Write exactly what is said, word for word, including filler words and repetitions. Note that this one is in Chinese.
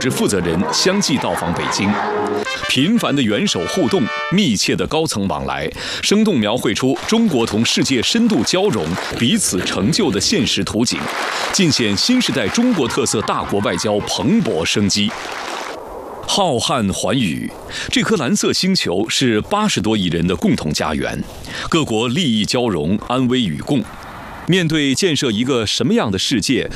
织负责人相继到访北京。频繁的元首互动，密切的高层往来，生动描绘出中国同世界深度交融、彼此成就的现实图景，尽显新时代中国特色大国外交蓬勃生机。浩瀚寰宇，这颗蓝色星球是八十多亿人的共同家园，各国利益交融，安危与共。面对建设一个什么样的世界，